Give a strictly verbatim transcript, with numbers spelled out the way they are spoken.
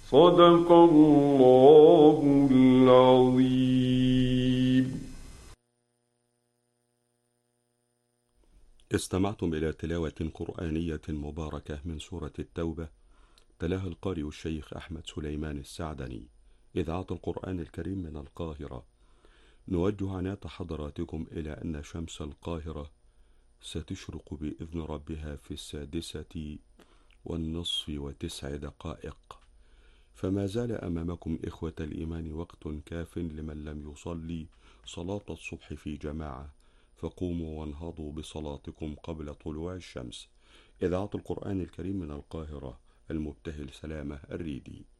صدق الله العظيم. استمعتم إلى تلاوة قرآنية مباركة من سورة التوبة، تلاها القارئ الشيخ أحمد سليمان السعدني، إذاعة القرآن الكريم من القاهرة. نوجه عناة حضراتكم إلى أن شمس القاهرة ستشرق بإذن ربها في السادسة والنصف وتسع دقائق، فما زال أمامكم إخوة الإيمان وقت كاف لمن لم يصلي صلاة الصبح في جماعة، فقوموا وانهضوا بصلاتكم قبل طلوع الشمس. إذاعة القرآن الكريم من القاهرة، المبتهل سلامة الريدي.